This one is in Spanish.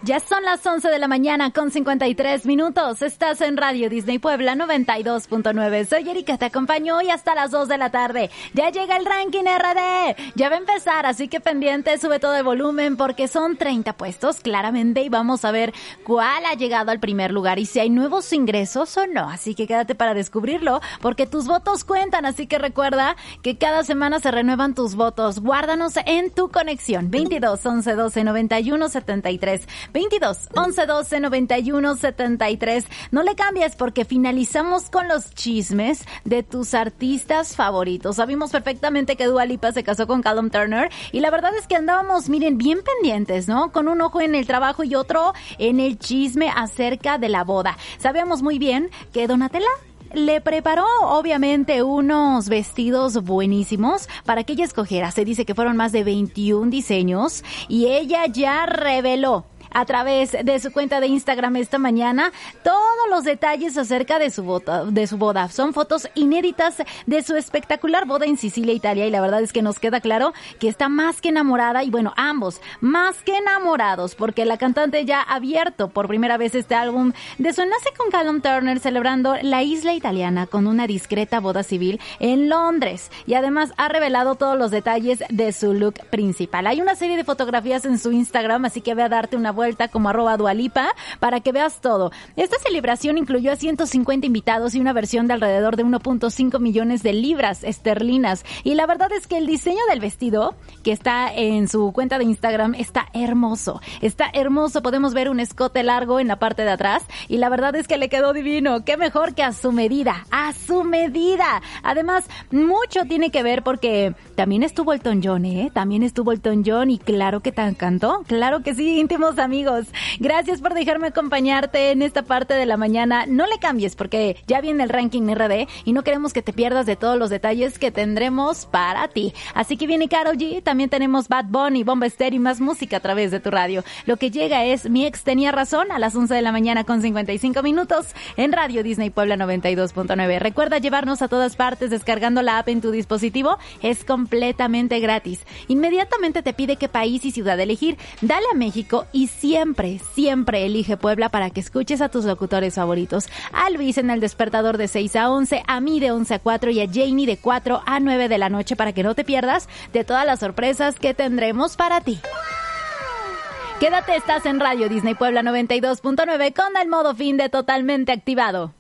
Ya son las 11 de la mañana con 53 minutos. Estás en Radio Disney Puebla 92.9. Soy Erika, te acompaño hoy hasta las 2 de la tarde. Ya llega el ranking RD. Ya va a empezar, así que pendiente, sube todo el volumen porque son 30 puestos claramente y vamos a ver cuál ha llegado al primer lugar y si hay nuevos ingresos o no. Así que quédate para descubrirlo porque tus votos cuentan. Así que recuerda que cada semana se renuevan tus votos. Guárdanos en tu conexión. 22 11 12 91 73. 22 11 12 91 73. No le cambies porque finalizamos con los chismes de tus artistas favoritos. Sabimos perfectamente que Dua Lipa se casó con Callum Turner y la verdad es que andábamos, miren, bien pendientes, ¿no? Con un ojo en el trabajo y otro en el chisme acerca de la boda. Sabíamos muy bien que Donatella le preparó obviamente unos vestidos buenísimos para que ella escogiera. Se dice que fueron más de 21 diseños y ella ya reveló a través de su cuenta de Instagram esta mañana todos los detalles acerca de su boda. Son fotos inéditas de su espectacular boda en Sicilia, Italia, y la verdad es que nos queda claro que está más que enamorada y bueno, ambos más que enamorados porque la cantante ya ha abierto por primera vez este álbum de su enlace con Callum Turner celebrando la isla italiana con una discreta boda civil en Londres y además ha revelado todos los detalles de su look principal. Hay una serie de fotografías en su Instagram, así que ve a darte una vuelta como @Dualipa para que veas todo. Esta celebración incluyó a 150 invitados y una versión de alrededor de 1.5 millones de libras esterlinas. Y la verdad es que el diseño del vestido que está en su cuenta de Instagram está hermoso. Está hermoso. Podemos ver un escote largo en la parte de atrás y la verdad es que le quedó divino. Qué mejor que a su medida. A su medida. Además, mucho tiene que ver porque también estuvo Elton John, También estuvo Elton John y claro que tan cantó. Claro que sí, íntimos amigos. Gracias por dejarme acompañarte en esta parte de la mañana. No le cambies porque ya viene el ranking RD y no queremos que te pierdas de todos los detalles que tendremos para ti. Así que viene Karol G, también tenemos Bad Bunny, Bomba Estéreo y más música a través de tu radio. Lo que llega es Mi Ex Tenía Razón a las 11 de la mañana con 55 minutos en Radio Disney Puebla 92.9. Recuerda llevarnos a todas partes descargando la app en tu dispositivo. Es completamente gratis. Inmediatamente te pide qué país y ciudad elegir. Dale a México y siempre, siempre elige Puebla para que escuches a tus locutores favoritos. A Luis en El Despertador de 6 a 11, a mí de 11 a 4 y a Janie de 4 a 9 de la noche para que no te pierdas de todas las sorpresas que tendremos para ti. Quédate, estás en Radio Disney Puebla 92.9 con el modo fin de totalmente activado.